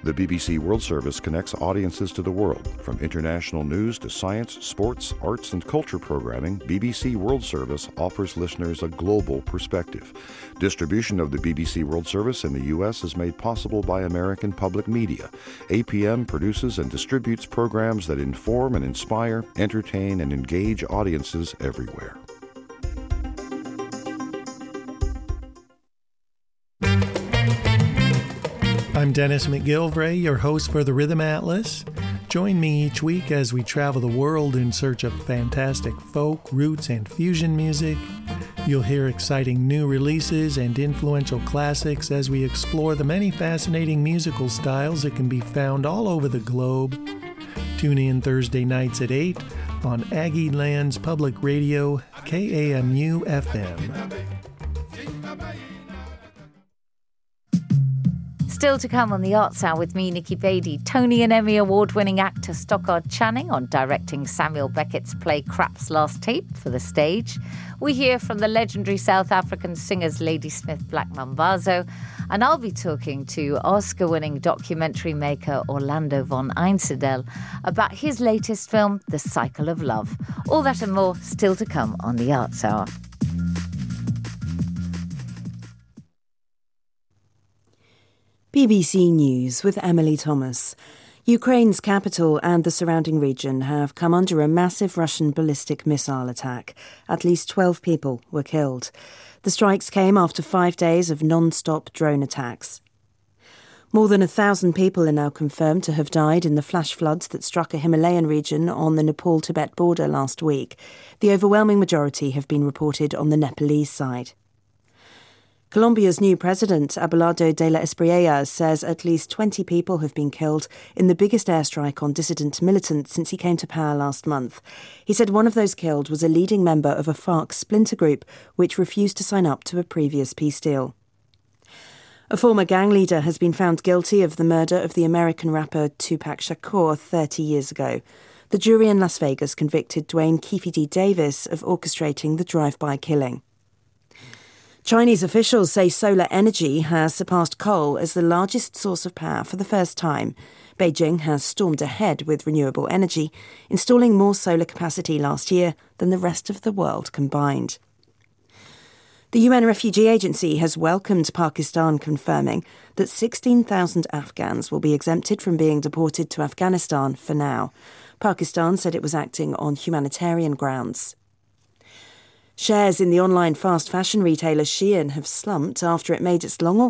The BBC World Service connects audiences to the world. From international news to science, sports, arts, and culture programming, BBC World Service offers listeners a global perspective. Distribution of the BBC World Service in the U.S. is made possible by American Public Media. APM produces and distributes programs that inform and inspire, entertain, and engage audiences everywhere. I'm Dennis McGilvray, your host for the Rhythm Atlas. Join me each week as we travel the world in search of fantastic folk, roots, and fusion music. You'll hear exciting new releases and influential classics as we explore the many fascinating musical styles that can be found all over the globe. Tune in Thursday nights at 8 on Aggie Lands Public Radio, KAMU FM. Still to come on the Arts Hour with me, Nikki Beattie, Tony and Emmy Award-winning actor Stockard Channing on directing Samuel Beckett's play Krapp's Last Tape for the stage. We hear from the legendary South African singers Ladysmith Black Mambazo, and I'll be talking to Oscar-winning documentary maker Orlando von Einsiedel about his latest film, The Cycle of Love. All that and more still to come on the Arts Hour. BBC News with Emily Thomas. Ukraine's capital and the surrounding region have come under a massive Russian ballistic missile attack. At least 12 people were killed. The strikes came after 5 days of non-stop drone attacks. More than 1,000 people are now confirmed to have died in the flash floods that struck a Himalayan region on the Nepal-Tibet border last week. The overwhelming majority have been reported on the Nepalese side. Colombia's new president, Abelardo de la Espriella, says at least 20 people have been killed in the biggest airstrike on dissident militants since he came to power last month. He said one of those killed was a leading member of a FARC splinter group which refused to sign up to a previous peace deal. A former gang leader has been found guilty of the murder of the American rapper Tupac Shakur 30 years ago. The jury in Las Vegas convicted Dwayne Keefe D. Davis of orchestrating the drive-by killing. Chinese officials say solar energy has surpassed coal as the largest source of power for the first time. Beijing has stormed ahead with renewable energy, installing more solar capacity last year than the rest of the world combined. The UN Refugee Agency has welcomed Pakistan confirming that 16,000 Afghans will be exempted from being deported to Afghanistan for now. Pakistan said it was acting on humanitarian grounds. Shares in the online fast fashion retailer Shein have slumped after it made its long